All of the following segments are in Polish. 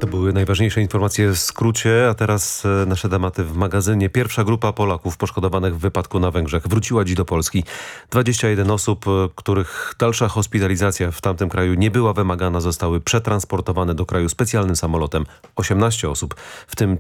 To były najważniejsze informacje w skrócie, a teraz nasze tematy w magazynie. Pierwsza grupa Polaków poszkodowanych w wypadku na Węgrzech wróciła dziś do Polski. 21 osób, których dalsza hospitalizacja w tamtym kraju nie była wymagana, zostały przetransportowane do kraju specjalnym samolotem. 18 osób, w tym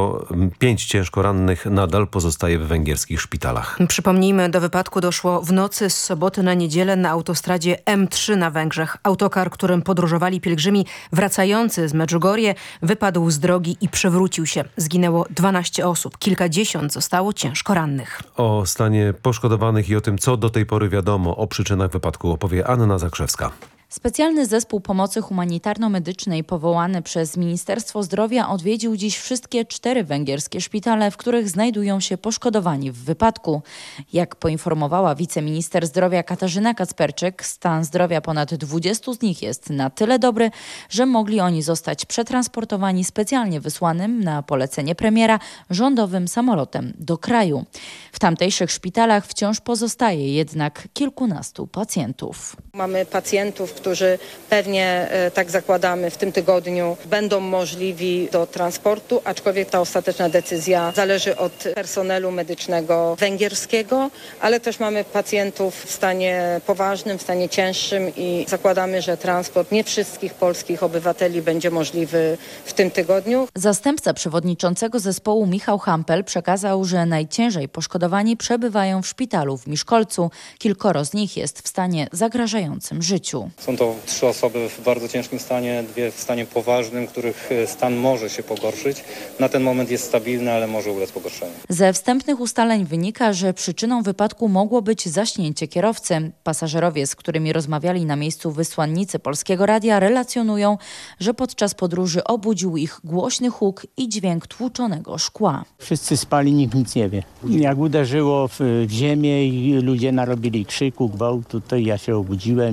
5 ciężko rannych, nadal pozostaje w węgierskich szpitalach. Przypomnijmy, do wypadku doszło w nocy z soboty na niedzielę na autostradzie M3 na Węgrzech. Autokar, którym podróżowali pielgrzymi wracający z Medjugorje, wypadł z drogi i przewrócił się. Zginęło 12 osób. Kilkadziesiąt zostało ciężko rannych. O stanie poszkodowanych i o tym, co do tej pory wiadomo o przyczynach wypadku, opowie Anna Zakrzewska. Specjalny zespół pomocy humanitarno-medycznej powołany przez Ministerstwo Zdrowia odwiedził dziś wszystkie 4 węgierskie szpitale, w których znajdują się poszkodowani w wypadku. Jak poinformowała wiceminister zdrowia Katarzyna Kacperczyk, stan zdrowia ponad 20 z nich jest na tyle dobry, że mogli oni zostać przetransportowani specjalnie wysłanym na polecenie premiera rządowym samolotem do kraju. W tamtejszych szpitalach wciąż pozostaje jednak kilkunastu pacjentów. Mamy pacjentów, którzy pewnie, tak zakładamy, w tym tygodniu będą możliwi do transportu, aczkolwiek ta ostateczna decyzja zależy od personelu medycznego węgierskiego, ale też mamy pacjentów w stanie poważnym, w stanie cięższym i zakładamy, że transport nie wszystkich polskich obywateli będzie możliwy w tym tygodniu. Zastępca przewodniczącego zespołu Michał Hampel przekazał, że najciężej poszkodowani przebywają w szpitalu w Miszkolcu. Kilkoro z nich jest w stanie zagrażającym życiu. Są to 3 osoby w bardzo ciężkim stanie, 2 w stanie poważnym, których stan może się pogorszyć. Na ten moment jest stabilny, ale może ulec pogorszeniu. Ze wstępnych ustaleń wynika, że przyczyną wypadku mogło być zaśnięcie kierowcy. Pasażerowie, z którymi rozmawiali na miejscu wysłannicy Polskiego Radia, relacjonują, że podczas podróży obudził ich głośny huk i dźwięk tłuczonego szkła. Wszyscy spali, nikt nic nie wie. Jak uderzyło w ziemię i ludzie narobili krzyku, gwałtu, to ja się obudziłem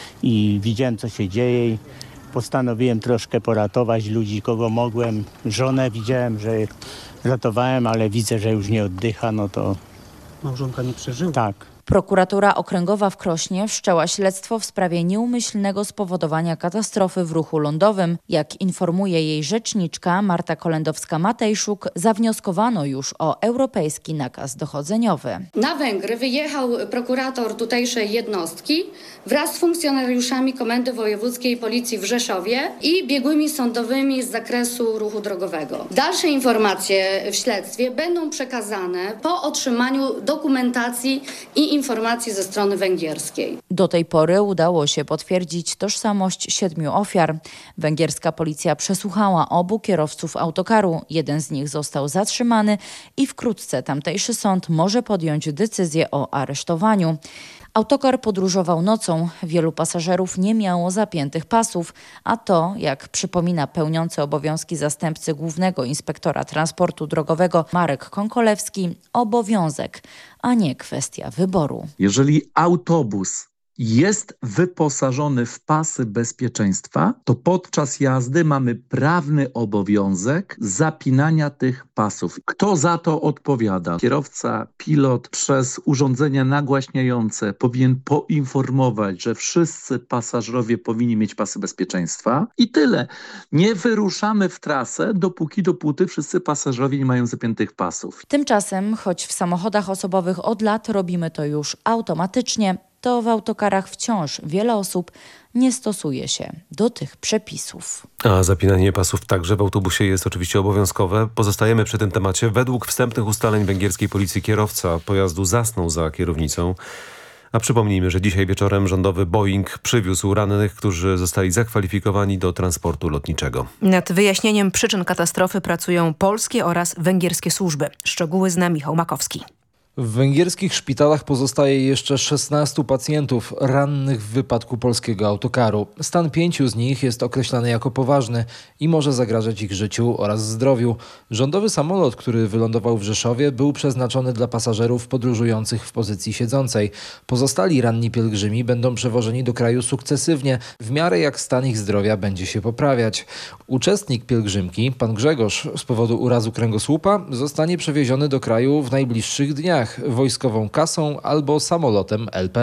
i widziałem, co się dzieje i postanowiłem troszkę poratować ludzi, kogo mogłem. Żonę widziałem, że ratowałem, ale widzę, że już nie oddycha, no to... Małżonka nie przeżyła? Tak. Prokuratura Okręgowa w Krośnie wszczęła śledztwo w sprawie nieumyślnego spowodowania katastrofy w ruchu lądowym. Jak informuje jej rzeczniczka Marta Kolendowska-Matejszuk, zawnioskowano już o europejski nakaz dochodzeniowy. Na Węgry wyjechał prokurator tutejszej jednostki wraz z funkcjonariuszami Komendy Wojewódzkiej Policji w Rzeszowie i biegłymi sądowymi z zakresu ruchu drogowego. Dalsze informacje w śledztwie będą przekazane po otrzymaniu dokumentacji i informacji ze strony węgierskiej. Do tej pory udało się potwierdzić tożsamość 7 ofiar. Węgierska policja przesłuchała obu kierowców autokaru. Jeden z nich został zatrzymany i wkrótce tamtejszy sąd może podjąć decyzję o aresztowaniu. Autokar podróżował nocą. Wielu pasażerów nie miało zapiętych pasów, a to, jak przypomina pełniący obowiązki zastępcy głównego inspektora transportu drogowego Marek Konkolewski, obowiązek, a nie kwestia wyboru. Jeżeli autobus jest wyposażony w pasy bezpieczeństwa, to podczas jazdy mamy prawny obowiązek zapinania tych pasów. Kto za to odpowiada? Kierowca, pilot przez urządzenia nagłaśniające powinien poinformować, że wszyscy pasażerowie powinni mieć pasy bezpieczeństwa i tyle. Nie wyruszamy w trasę, dopóty wszyscy pasażerowie nie mają zapiętych pasów. Tymczasem, choć w samochodach osobowych od lat robimy to już automatycznie, to w autokarach wciąż wiele osób nie stosuje się do tych przepisów. A zapinanie pasów także w autobusie jest oczywiście obowiązkowe. Pozostajemy przy tym temacie. Według wstępnych ustaleń węgierskiej policji kierowca pojazdu zasnął za kierownicą. A przypomnijmy, że dzisiaj wieczorem rządowy Boeing przywiózł rannych, którzy zostali zakwalifikowani do transportu lotniczego. Nad wyjaśnieniem przyczyn katastrofy pracują polskie oraz węgierskie służby. Szczegóły zna Michał Makowski. W węgierskich szpitalach pozostaje jeszcze 16 pacjentów rannych w wypadku polskiego autokaru. Stan 5 z nich jest określany jako poważny i może zagrażać ich życiu oraz zdrowiu. Rządowy samolot, który wylądował w Rzeszowie, był przeznaczony dla pasażerów podróżujących w pozycji siedzącej. Pozostali ranni pielgrzymi będą przewożeni do kraju sukcesywnie, w miarę jak stan ich zdrowia będzie się poprawiać. Uczestnik pielgrzymki, pan Grzegorz, z powodu urazu kręgosłupa zostanie przewieziony do kraju w najbliższych dniach wojskową kasą albo samolotem LP.